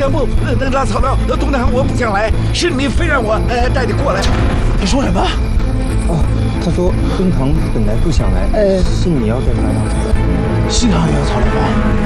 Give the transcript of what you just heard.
不，那草料，东南我不想来，是你非让我带你过来。 他说什么？ 哦，他说东堂本来不想来，是你要带他来。 西堂也有草料包。